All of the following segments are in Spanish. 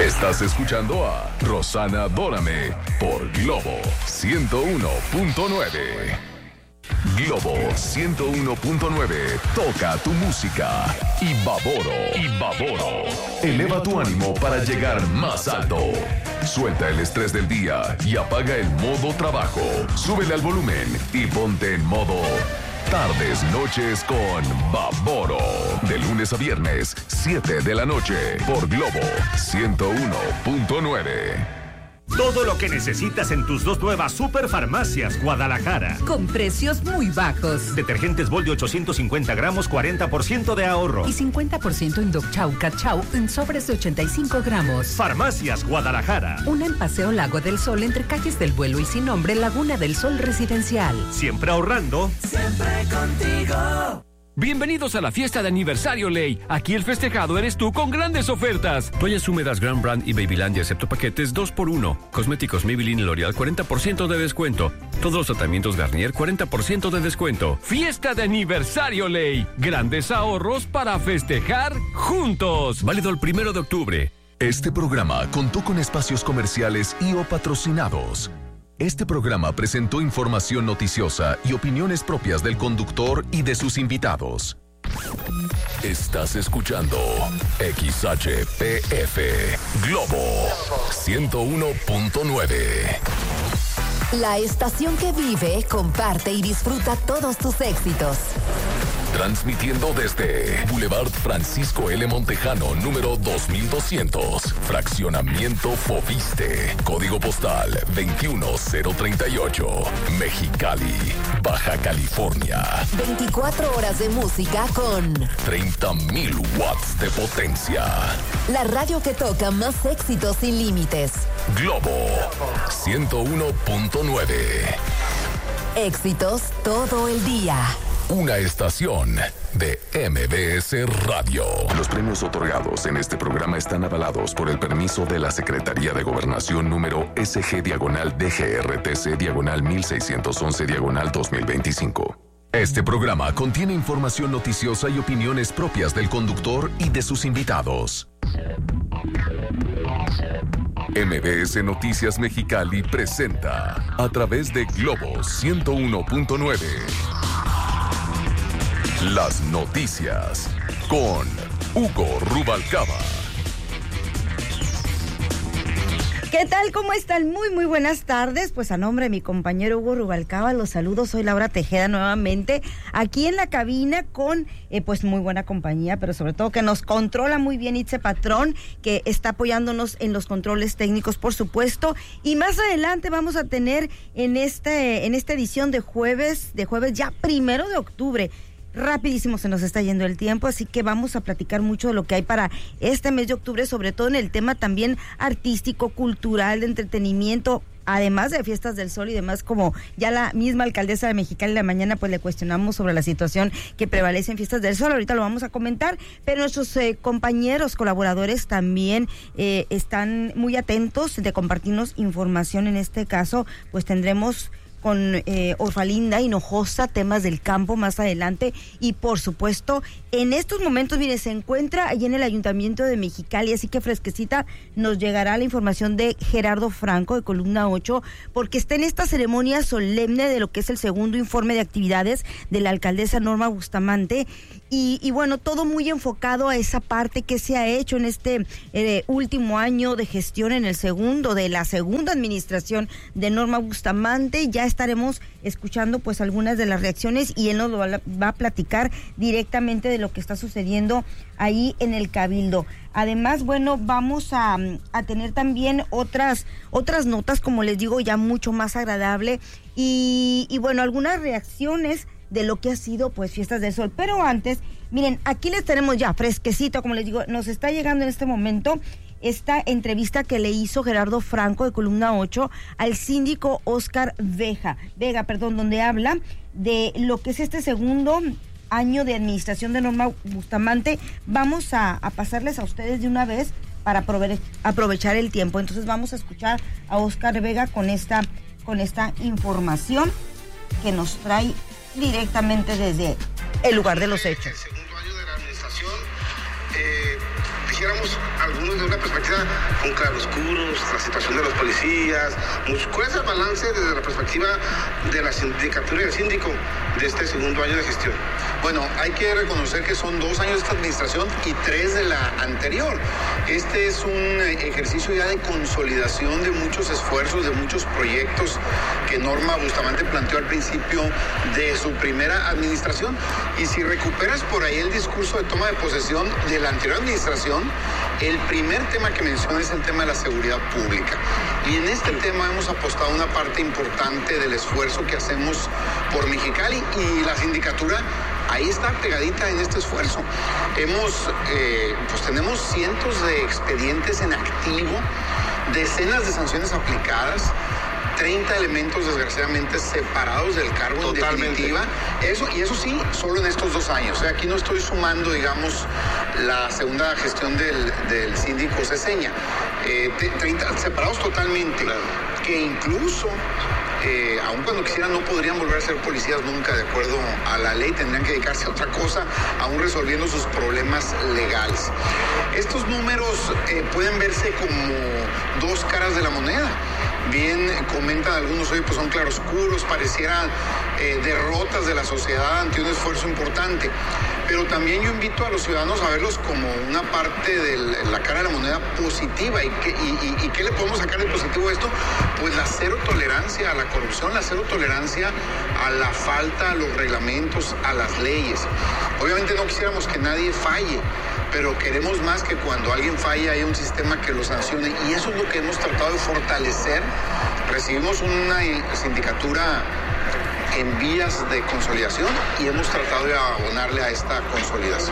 Estás escuchando a Rosana Dórame por Globo 101.9. Globo 101.9. Toca tu música. Y Baboro. Eleva tu ánimo para llegar más alto. Suelta el estrés del día y apaga el modo trabajo. Súbele al volumen y ponte en modo Tardes, Noches con Baboro. De lunes a viernes, 7 de la noche, por Globo 101.9. Todo lo que necesitas en tus dos nuevas Superfarmacias Guadalajara. Con precios muy bajos. Detergentes Bol de 850 gramos, 40% de ahorro. Y 50% en Doc Chau Cachau en sobres de 85 gramos. Farmacias Guadalajara. Una en Paseo Lago del Sol entre calles del Vuelo y Sin Nombre, Laguna del Sol Residencial. Siempre ahorrando. Siempre contigo. Bienvenidos a la fiesta de aniversario Ley. Aquí el festejado eres tú con grandes ofertas. Toallas húmedas Grand Brand y Babylandia excepto paquetes 2x1. Cosméticos Maybelline y L'Oreal 40% de descuento. Todos los tratamientos Garnier 40% de descuento. Fiesta de aniversario Ley. Grandes ahorros para festejar juntos. Válido el 1 de octubre. Este programa contó con espacios comerciales y o patrocinados. Este programa presentó información noticiosa y opiniones propias del conductor y de sus invitados. Estás escuchando XHPF Globo 101.9. La estación que vive, comparte y disfruta todos tus éxitos. Transmitiendo desde Boulevard Francisco L. Montejano, número 2200, Fraccionamiento Fobiste, Código Postal 21038, Mexicali, Baja California. 24 horas de música con 30,000 watts de potencia. La radio que toca más éxitos sin límites. Globo 101.9. Éxitos todo el día. Una estación de MBS Radio. Los premios otorgados en este programa están avalados por el permiso de la Secretaría de Gobernación número SG-DGRTC-1611-2025. Este programa contiene información noticiosa y opiniones propias del conductor y de sus invitados. MBS Noticias Mexicali presenta a través de Globo 101.9 las noticias con Hugo Rubalcaba. ¿Qué tal? ¿Cómo están? Muy buenas tardes. Pues a nombre de mi compañero Hugo Rubalcaba, los saludo. Soy Laura Tejeda nuevamente aquí en la cabina con pues muy buena compañía, pero sobre todo que nos controla muy bien Itze Patrón, que está apoyándonos en los controles técnicos, por supuesto. Y más adelante vamos a tener en esta edición de jueves ya 1 de octubre. Rapidísimo se nos está yendo el tiempo, así que vamos a platicar mucho de lo que hay para este mes de octubre, sobre todo en el tema también artístico, cultural, de entretenimiento, además de Fiestas del Sol y demás, como ya la misma alcaldesa de Mexicali en la mañana pues le cuestionamos sobre la situación que prevalece en Fiestas del Sol. Ahorita lo vamos a comentar, pero nuestros compañeros, colaboradores también están muy atentos de compartirnos información. En este caso, pues tendremos con Orfalinda Hinojosa, temas del campo más adelante, y por supuesto, en estos momentos, mire, se encuentra allí en el Ayuntamiento de Mexicali, así que fresquecita nos llegará la información de Gerardo Franco, de Columna 8, porque está en esta ceremonia solemne de lo que es el segundo informe de actividades de la alcaldesa Norma Bustamante, y bueno, todo muy enfocado a esa parte que se ha hecho en este último año de gestión, en de la segunda administración de Norma Bustamante. Ya estaremos escuchando pues algunas de las reacciones y él nos lo va a platicar directamente de lo que está sucediendo ahí en el Cabildo. Además, bueno, vamos a tener también otras notas, como les digo, ya mucho más agradable y bueno, algunas reacciones de lo que ha sido pues Fiestas del Sol. Pero antes, miren, aquí les tenemos ya fresquecito, como les digo, nos está llegando en este momento esta entrevista que le hizo Gerardo Franco, de Columna 8, al síndico Oscar Vega, donde habla de lo que es este segundo año de administración de Norma Bustamante. Vamos a pasarles a ustedes de una vez para aprovechar el tiempo. Entonces vamos a escuchar a Oscar Vega con esta información que nos trae directamente desde el lugar de los hechos. El segundo año de la administración, quisiéramos vemos algunos de una perspectiva con claroscuros, la situación de los policías. ¿Cuál es el balance desde la perspectiva de la sindicatura y el síndico de este segundo año de gestión? Bueno, hay que reconocer que son 2 años de esta administración y 3 de la anterior. Este es un ejercicio ya de consolidación de muchos esfuerzos, de muchos proyectos que Norma Bustamante planteó al principio de su primera administración. Y si recuperas por ahí el discurso de toma de posesión de la anterior administración, el primer tema que menciona es el tema de la seguridad pública. Y en este tema hemos apostado una parte importante del esfuerzo que hacemos por Mexicali, y la sindicatura ahí está pegadita en este esfuerzo. Tenemos cientos de expedientes en activo, decenas de sanciones aplicadas, 30 elementos desgraciadamente separados del cargo. Totalmente. En definitiva. Eso sí, solo en estos 2 años. Aquí no estoy sumando, digamos, la segunda gestión del síndico Ceseña. 30 separados totalmente, claro. Que incluso, aun cuando quisieran, no podrían volver a ser policías nunca, de acuerdo a la ley. Tendrían que dedicarse a otra cosa, aún resolviendo sus problemas legales. Estos números pueden verse como 2 caras de la moneda. Bien comentan algunos hoy, pues son claroscuros, parecieran derrotas de la sociedad ante un esfuerzo importante. Pero también yo invito a los ciudadanos a verlos como una parte de la cara de la moneda positiva. ¿Y qué le podemos sacar de positivo a esto? Pues la cero tolerancia a la corrupción, la cero tolerancia a la falta a los reglamentos, a las leyes. Obviamente no quisiéramos que nadie falle, pero queremos más que cuando alguien falla haya un sistema que lo sancione, y eso es lo que hemos tratado de fortalecer. Recibimos una sindicatura en vías de consolidación y hemos tratado de abonarle a esta consolidación.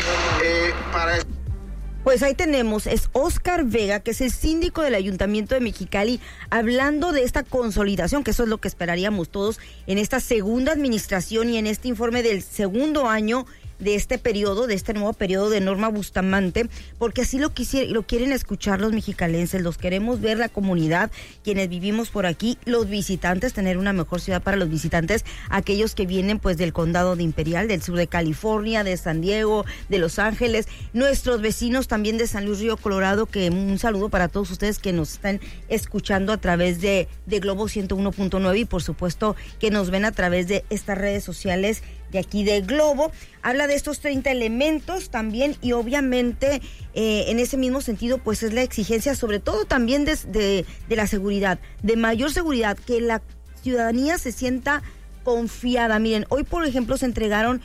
Pues ahí tenemos, es Oscar Vega, que es el síndico del Ayuntamiento de Mexicali, hablando de esta consolidación, que eso es lo que esperaríamos todos en esta segunda administración y en este informe del segundo año de este periodo, de este nuevo periodo de Norma Bustamante, porque así lo quieren escuchar los mexicalenses, los queremos ver, la comunidad, quienes vivimos por aquí, los visitantes, tener una mejor ciudad para los visitantes, aquellos que vienen pues del condado de Imperial, del sur de California, de San Diego, de Los Ángeles, nuestros vecinos también de San Luis Río Colorado, que un saludo para todos ustedes que nos están escuchando a través de Globo 101.9 y por supuesto que nos ven a través de estas redes sociales de aquí de Globo. Habla de estos 30 elementos también, y obviamente en ese mismo sentido pues es la exigencia sobre todo también de la seguridad, de mayor seguridad, que la ciudadanía se sienta confiada. Miren, hoy por ejemplo se entregaron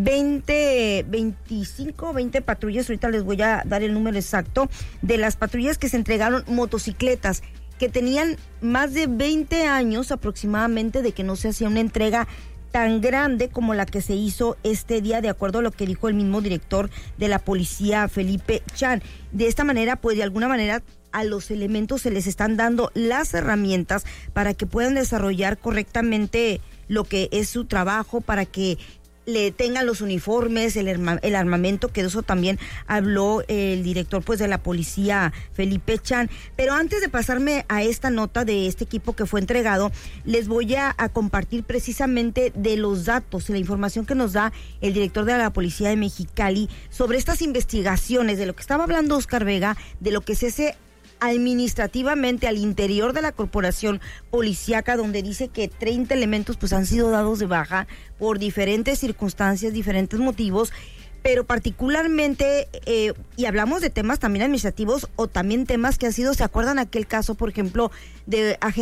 20 patrullas, ahorita les voy a dar el número exacto de las patrullas que se entregaron, motocicletas que tenían más de 20 años aproximadamente de que no se hacía una entrega tan grande como la que se hizo este día, de acuerdo a lo que dijo el mismo director de la policía, Felipe Chan. De esta manera, pues de alguna manera a los elementos se les están dando las herramientas para que puedan desarrollar correctamente lo que es su trabajo, para que le tengan los uniformes, el armamento, que de eso también habló el director pues de la policía, Felipe Chan. Pero antes de pasarme a esta nota de este equipo que fue entregado, les voy a compartir precisamente de los datos, la información que nos da el director de la policía de Mexicali sobre estas investigaciones, de lo que estaba hablando Oscar Vega, de lo que se hace administrativamente al interior de la corporación policíaca, donde dice que 30 elementos pues han sido dados de baja por diferentes circunstancias, diferentes motivos, pero particularmente, y hablamos de temas también administrativos o también temas que han sido, ¿se acuerdan aquel caso, por ejemplo, de agentes